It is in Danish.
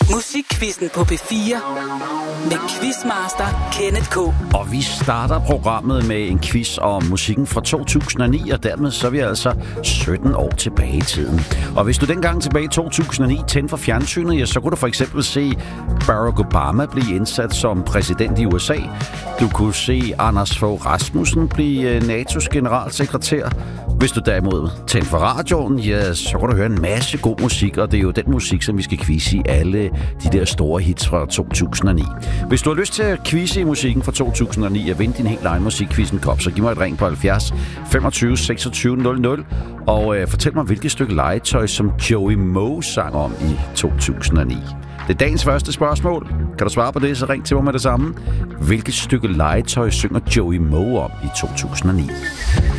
Musikquizzen på P4 med Quizmaster Kenneth K. Og vi starter programmet med en quiz om musikken fra 2009, og dermed så er vi altså 17 år tilbage i tiden. Og hvis du dengang tilbage i 2009 tændte for fjernsynet, ja, så kunne du for eksempel se Barack Obama blive indsat som præsident i USA. Du kunne se Anders Fogh Rasmussen blive NATO's generalsekretær. Hvis du derimod tændte for radioen, ja, så kan du høre en masse god musik, og det er jo den musik, som vi skal quizze i alle de der store hits fra 2009. Hvis du har lyst til at quizze i musikken fra 2009 og vinde din helt egen musikquizzen kop, så giv mig et ring på 70 25 26 00 og fortæl mig, hvilket stykke legetøj, som Joey Moe sang om i 2009. Det er dagens første spørgsmål. Kan du svare på det, så ring til mig med det samme. Hvilket stykke legetøj synger Joey Moe om i 2009?